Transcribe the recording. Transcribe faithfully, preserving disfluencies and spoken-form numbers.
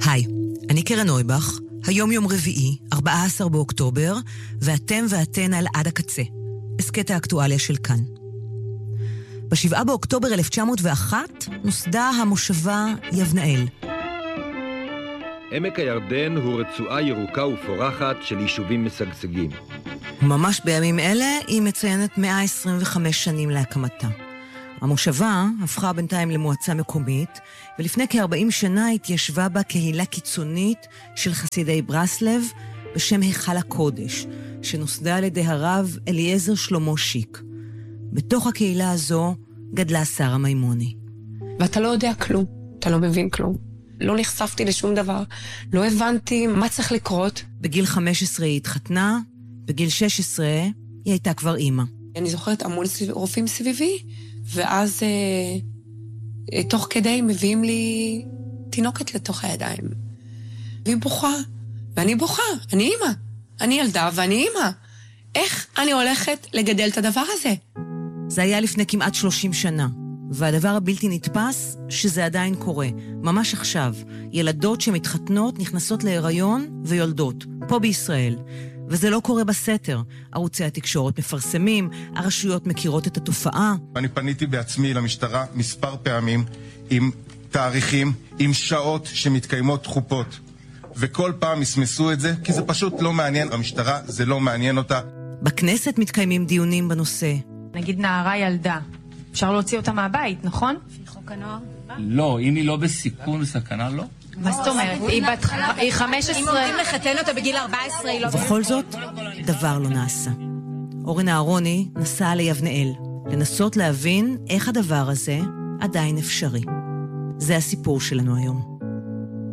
היי, אני קרן נויבך, היום יום רביעי, ארבעה עשר באוקטובר, ואתם ואתן על עד הקצה, הסקט האקטואליה של כאן. בשבעה באוקטובר אלף תשע מאות ואחת נוסדה המושבה יבנאל. עמק הירדן הוא רצועה ירוקה ופורחת של יישובים משגשגים. ממש בימים אלה היא מציינת מאה עשרים וחמש שנים להקמתה. המושבה הפכה בינתיים למועצה מקומית, ולפני כ-ארבעים שנה התיישבה בה קהילה קיצונית של חסידי ברסלב בשם היכל הקודש, שנוסדה על ידי הרב אליעזר שלמה שיק. בתוך הקהילה הזו גדלה שרה מימוני. ואתה לא יודע כלום, אתה לא מבין כלום. לא נחשפתי לשום דבר, לא הבנתי מה צריך לקרות. בגיל חמש עשרה היא התחתנה, בגיל שש עשרה היא הייתה כבר אימא. אני זוכרת המון רופאים סביבי, ואז אה, אה, תוך כדי מביאים לי תינוקת לתוך הידיים. והיא בוכה, ואני בוכה, אני אימא. אני ילדה ואני אימא. איך אני הולכת לגדל את הדבר הזה? זה היה לפני כמעט שלושים שנה, והדבר הבלתי נתפס שזה עדיין קורה. ממש עכשיו, ילדות שמתחתנות נכנסות להיריון ויולדות, פה בישראל. וזה לא קורה בסתר. ערוצי התקשורת מפרסמים, הרשויות מכירות את התופעה. אני פניתי בעצמי למשטרה מספר פעמים עם תאריכים, עם שעות שמתקיימות חופות. וכל פעם יסמסו את זה, כי זה פשוט לא מעניין. המשטרה זה לא מעניין אותה. בכנסת מתקיימים דיונים בנושא. נגיד נערה ילדה, אפשר להוציא אותה מהבית, נכון? לפי חוק הנוער? לא, אם היא לא בסיכון וסכנה, לא. מה זאת אומרת? היא חמש עשרה... אם עומדים לחתן אותה בגיל ארבע עשרה, היא לא... ובכל זאת, דבר לא נעשה. אורן אהרוני נסע ליבנאל, לנסות להבין איך הדבר הזה עדיין אפשרי. זה הסיפור שלנו היום.